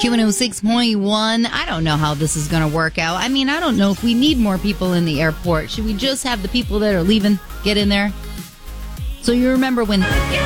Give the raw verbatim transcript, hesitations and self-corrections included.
Q one oh six point one. I don't know how this is going to work out. I mean, I don't know if we need more people in the airport. Should we just have the people that are leaving get in there? So you remember when